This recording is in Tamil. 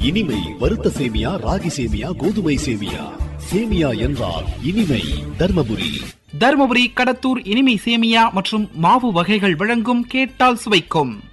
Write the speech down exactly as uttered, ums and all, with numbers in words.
இனிமை. வறுத்த சேமியா, ராகி சேமியா, கோதுமை சேமியா. சேமியா என்றால் இனிமை. தர்மபுரி தர்மபுரி கடத்தூர் இனிமை சேமியா மற்றும் மாவு வகைகள் வழங்கும் கேட்டால் சுவைக்கும்